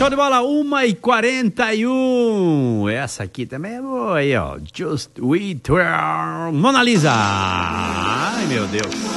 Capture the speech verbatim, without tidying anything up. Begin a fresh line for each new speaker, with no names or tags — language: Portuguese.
show de bola, uma e quarenta e um. Essa aqui também é boa aí, ó. Just We Twirl, Mona Lisa. Ai, meu Deus.